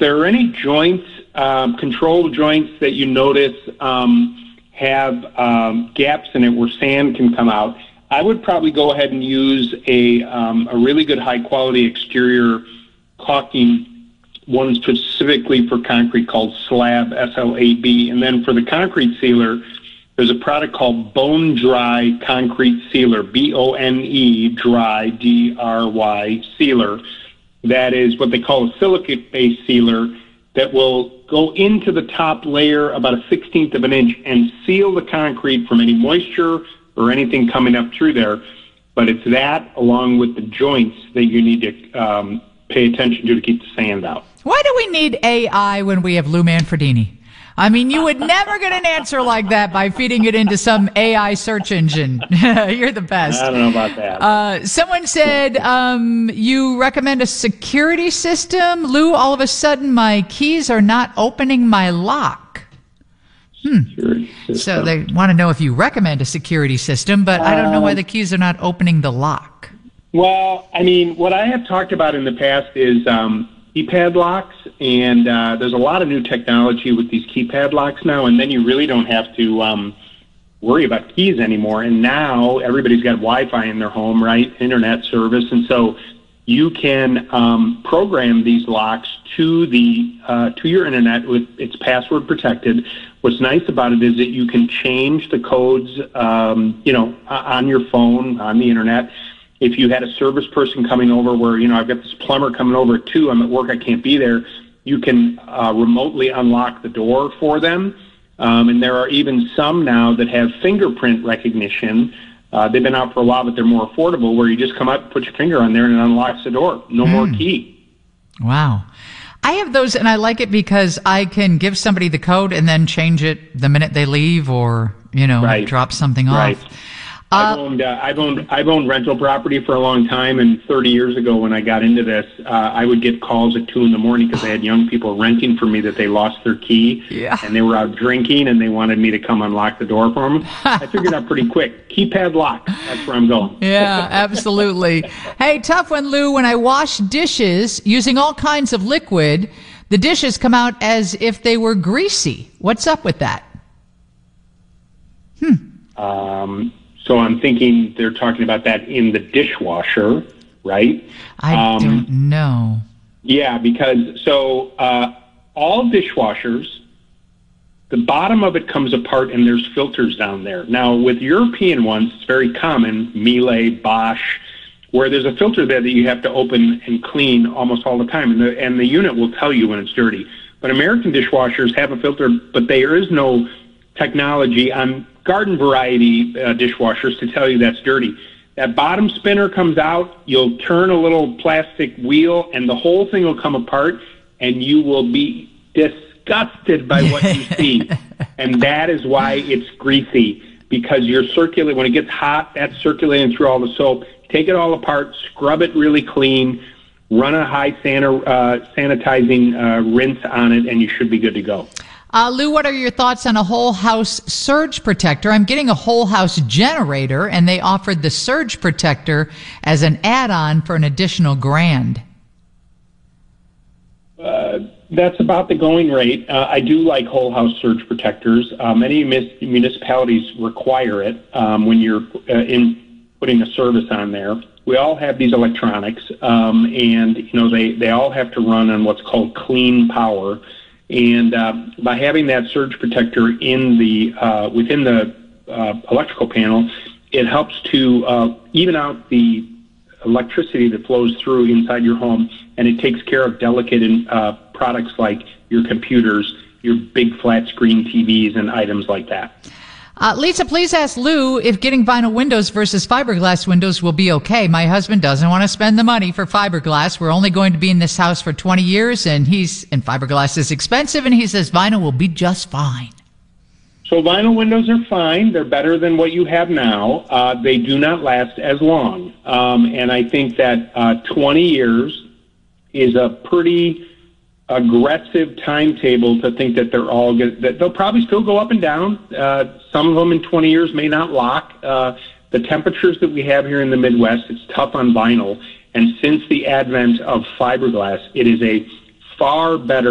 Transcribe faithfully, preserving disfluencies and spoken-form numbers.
there are any joints, um, control joints that you notice um, have um, gaps in it where sand can come out, I would probably go ahead and use a um, a really good high-quality exterior caulking, one specifically for concrete called Slab, S L A B. And then for the concrete sealer, there's a product called Bone Dry Concrete Sealer, B O N E, dry, D R Y, sealer. That is what they call a silicate-based sealer that will go into the top layer about a sixteenth of an inch and seal the concrete from any moisture or anything coming up through there. But it's that along with the joints that you need to um, pay attention to to keep the sand out. Why do we need A I when we have Lou Manfredini? I mean, you would never get an answer like that by feeding it into some A I search engine. You're the best. I don't know about that. Uh, someone said um, you recommend a security system. Lou, all of a sudden my keys are not opening my lock. Hmm. So they want to know if you recommend a security system, but I don't know why the keys are not opening the lock. Well, I mean, what I have talked about in the past is um, keypad locks, and uh, there's a lot of new technology with these keypad locks now, and then you really don't have to um, worry about keys anymore. And now everybody's got Wi-Fi in their home, right? Internet service, and so you can um, program these locks to the uh, to your internet with it's password protected. What's nice about it is that you can change the codes, um, you know, on your phone, on the internet. If you had a service person coming over where, you know, I've got this plumber coming over at two, I'm at work, I can't be there, you can uh, remotely unlock the door for them. Um, and there are even some now that have fingerprint recognition. Uh, they've been out for a while, but they're more affordable, where you just come up, put your finger on there, and it unlocks the door. No mm. more key. Wow. I have those, and I like it because I can give somebody the code and then change it the minute they leave, or, you know, right. drop something right. off. I've owned, uh, I've owned, I've owned rental property for a long time, and thirty years ago when I got into this, uh, I would get calls at two in the morning because I had young people renting for me that they lost their key, yeah. and they were out drinking, and they wanted me to come unlock the door for them. I figured out pretty quick, keypad lock, that's where I'm going. Yeah, absolutely. Hey, tough one, Lou. When I wash dishes using all kinds of liquid, the dishes come out as if they were greasy. What's up with that? Hmm. Um... So I'm thinking they're talking about that in the dishwasher, right? I um, don't know. Yeah, because so uh, all dishwashers, the bottom of it comes apart and there's filters down there. Now, with European ones, it's very common, Miele, Bosch, where there's a filter there that you have to open and clean almost all the time, and the, and the unit will tell you when it's dirty. But American dishwashers have a filter, but there is no technology on garden variety uh, dishwashers to tell you that's dirty. That bottom spinner comes out, you'll turn a little plastic wheel, and the whole thing will come apart, and you will be disgusted by what you see. And that is why it's greasy, because you're circulating, when it gets hot, that's circulating through all the soap. Take it all apart, scrub it really clean, run a high sana, uh, sanitizing uh, rinse on it, and you should be good to go. Uh, Lou, what are your thoughts on a whole house surge protector? I'm getting a whole house generator, and they offered the surge protector as an add-on for an additional grand. Uh, that's about the going rate. Uh, I do like whole house surge protectors. Uh, many mis- municipalities require it um, when you're uh, in putting a service on there. We all have these electronics, um, and you know they, they all have to run on what's called clean power. And uh, by having that surge protector in the uh, within the uh, electrical panel, it helps to uh, even out the electricity that flows through inside your home, and it takes care of delicate uh, products like your computers, your big flat screen T Vs, and items like that. Uh, Lisa, please ask Lou if getting vinyl windows versus fiberglass windows will be okay. My husband doesn't want to spend the money for fiberglass. We're only going to be in this house for twenty years, and he's and fiberglass is expensive, and he says vinyl will be just fine. So vinyl windows are fine. They're better than what you have now. Uh, they do not last as long, um, and I think that uh, twenty years is a pretty aggressive timetable to think that they're all good. That they'll probably still go up and down. Uh, some of them in twenty years may not lock. Uh, the temperatures that we have here in the Midwest, it's tough on vinyl. And since the advent of fiberglass, it is a far better